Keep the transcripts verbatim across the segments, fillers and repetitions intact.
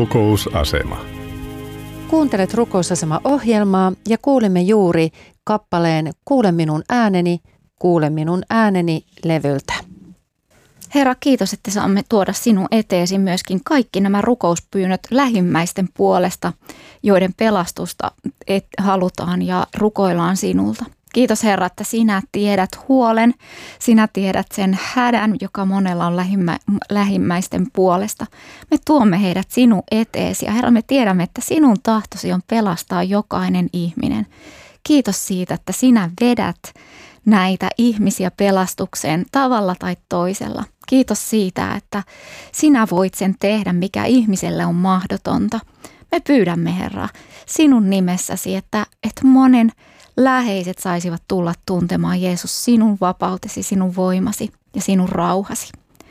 Rukousasema. Kuuntelet Rukousasema-ohjelmaa ja kuulimme juuri kappaleen Kuule minun ääneni, kuule minun ääneni levyltä. Herra, kiitos, että saamme tuoda sinun eteesi myöskin kaikki nämä rukouspyynnöt lähimmäisten puolesta, joiden pelastusta et halutaan ja rukoillaan sinulta. Kiitos Herra, että sinä tiedät huolen, sinä tiedät sen hädän, joka monella on lähimmä, lähimmäisten puolesta. Me tuomme heidät sinun eteesi ja Herra, me tiedämme, että sinun tahtosi on pelastaa jokainen ihminen. Kiitos siitä, että sinä vedät näitä ihmisiä pelastukseen tavalla tai toisella. Kiitos siitä, että sinä voit sen tehdä, mikä ihmiselle on mahdotonta. Me pyydämme, Herra, sinun nimessäsi, että, että monen läheiset saisivat tulla tuntemaan Jeesus sinun vapautesi, sinun voimasi ja sinun rauhasi.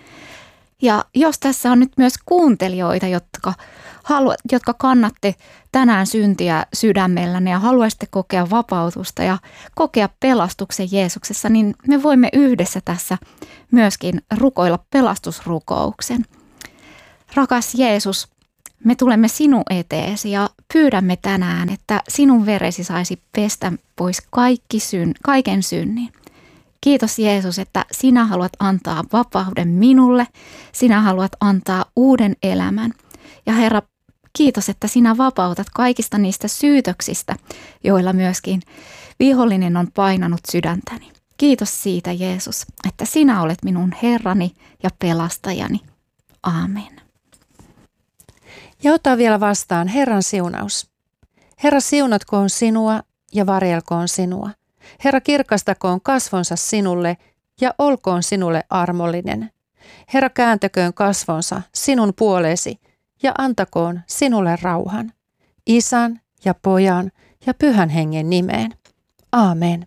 Ja jos tässä on nyt myös kuuntelijoita, jotka, haluat, jotka kannatte tänään syntiä sydämellänne ja haluaisitte kokea vapautusta ja kokea pelastuksen Jeesuksessa, niin me voimme yhdessä tässä myöskin rukoilla pelastusrukouksen. Rakas Jeesus, me tulemme sinun eteesi ja pyydämme tänään, että sinun veresi saisi pestä pois kaikki syn, kaiken synnin. Kiitos Jeesus, että sinä haluat antaa vapauden minulle, sinä haluat antaa uuden elämän. Ja Herra, kiitos, että sinä vapautat kaikista niistä syytöksistä, joilla myöskin vihollinen on painanut sydäntäni. Kiitos siitä Jeesus, että sinä olet minun Herrani ja pelastajani. Aamen. Ja ota vielä vastaan Herran siunaus. Herra siunatkoon sinua ja varjelkoon sinua. Herra kirkastakoon kasvonsa sinulle ja olkoon sinulle armollinen. Herra kääntäköön kasvonsa sinun puoleesi ja antakoon sinulle rauhan. Isän ja Pojan ja Pyhän Hengen nimeen. Aamen.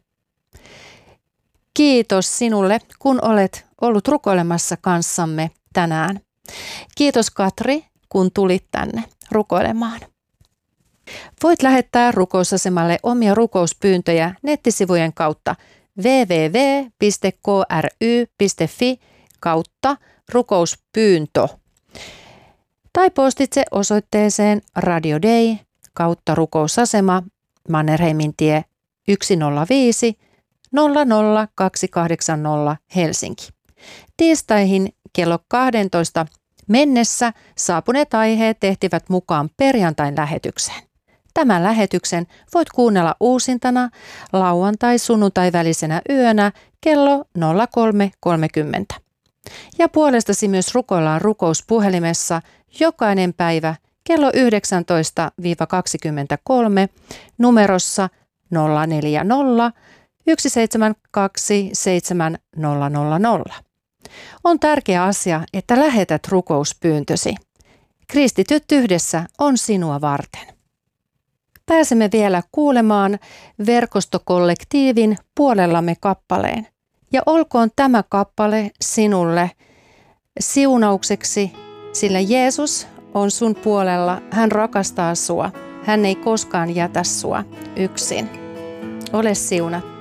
Kiitos sinulle, kun olet ollut rukoilemassa kanssamme tänään. Kiitos Katri, kun tulit tänne rukoilemaan. Voit lähettää rukousasemalle omia rukouspyyntöjä nettisivujen kautta double-u double-u double-u piste k r y piste f i kautta rukouspyyntö tai postitse osoitteeseen Radio Day kautta rukousasema Mannerheimintie yksi nolla viisi nolla nolla kaksi kahdeksan nolla Helsinki. Tiistaihin kello kaksitoista mennessä saapuneet aiheet tehtivät mukaan perjantain lähetykseen. Tämän lähetyksen voit kuunnella uusintana lauantai-sunnuntai välisenä yönä kello nolla kolme kolmekymmentä. Ja puolestasi myös rukoillaan rukouspuhelimessa jokainen päivä kello yhdeksäntoista kaksikymmentäkolme numerossa nolla neljä nolla yksi seitsemän kaksi seitsemän nolla nolla nolla. On tärkeä asia, että lähetät rukouspyyntösi. Kristityt yhdessä on sinua varten. Pääsemme vielä kuulemaan verkostokollektiivin Puolellamme kappaleen. Ja olkoon tämä kappale sinulle siunaukseksi, sillä Jeesus on sun puolella. Hän rakastaa sua. Hän ei koskaan jätä sua yksin. Ole siunattu.